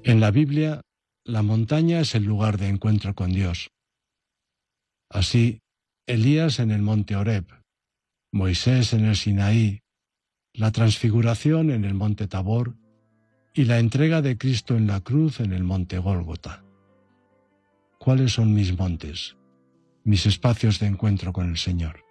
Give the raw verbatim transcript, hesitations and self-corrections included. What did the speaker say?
En la Biblia, la montaña es el lugar de encuentro con Dios. Así, Elías en el monte Horeb, Moisés en el Sinaí, la transfiguración en el monte Tabor y la entrega de Cristo en la cruz en el monte Gólgota. ¿Cuáles son mis montes, mis espacios de encuentro con el Señor?